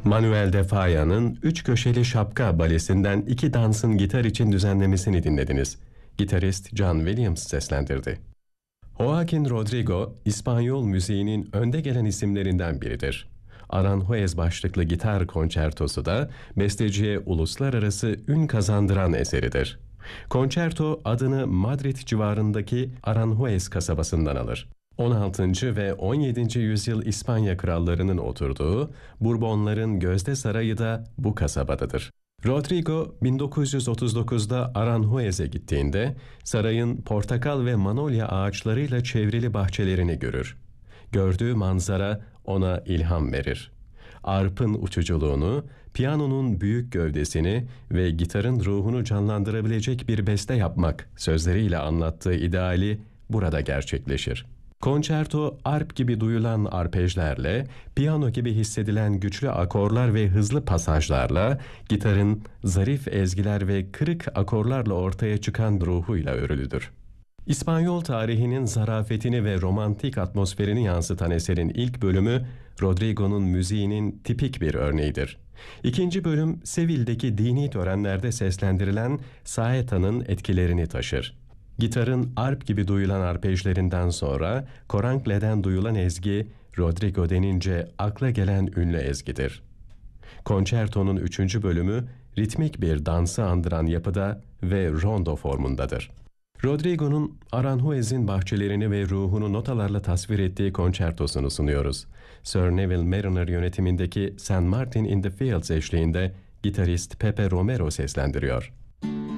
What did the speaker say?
Manuel de Falla'nın Üç Köşeli Şapka balesinden iki dansın gitar için düzenlemesini dinlediniz. Gitarist John Williams seslendirdi. Joaquin Rodrigo, İspanyol müziğinin önde gelen isimlerinden biridir. Aranjuez başlıklı gitar konçertosu da besteciye uluslararası ün kazandıran eseridir. Konçerto adını Madrid civarındaki Aranjuez kasabasından alır. 16. ve 17. yüzyıl İspanya krallarının oturduğu Bourbonların gözde sarayı da bu kasabadadır. Rodrigo 1939'da Aranjuez'e gittiğinde sarayın portakal ve manolya ağaçlarıyla çevrili bahçelerini görür. Gördüğü manzara ona ilham verir. Arp'ın uçuculuğunu, piyanonun büyük gövdesini ve gitarın ruhunu canlandırabilecek bir beste yapmak sözleriyle anlattığı ideali burada gerçekleşir. Konçerto, arp gibi duyulan arpejlerle, piyano gibi hissedilen güçlü akorlar ve hızlı pasajlarla, gitarın zarif ezgiler ve kırık akorlarla ortaya çıkan ruhuyla örülüdür. İspanyol tarihinin zarafetini ve romantik atmosferini yansıtan eserin ilk bölümü, Rodrigo'nun müziğinin tipik bir örneğidir. İkinci bölüm, Seville'deki dini törenlerde seslendirilen saeta'nın etkilerini taşır. Gitarın arp gibi duyulan arpejlerinden sonra Korankle'den duyulan ezgi, Rodrigo denince akla gelen ünlü ezgidir. Konçertonun üçüncü bölümü ritmik bir dansı andıran yapıda ve rondo formundadır. Rodrigo'nun Aranjuez'in bahçelerini ve ruhunu notalarla tasvir ettiği konçertosunu sunuyoruz. Sir Neville Mariner yönetimindeki St. Martin in the Fields eşliğinde gitarist Pepe Romero seslendiriyor.